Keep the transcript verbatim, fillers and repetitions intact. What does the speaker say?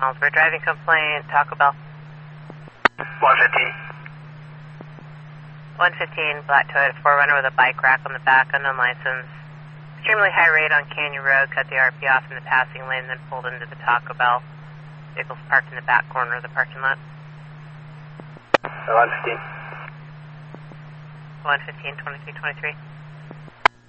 We're driving complaint, Taco Bell. one fifteen. one fifteen, black Toyota four runner with a bike rack on the back, unknown license. Extremely high rate on Canyon Road, cut the R P off in the passing lane, then pulled into the Taco Bell. Vehicles parked in the back corner of the parking lot. one fifteen. one fifteen, twenty-three twenty-three.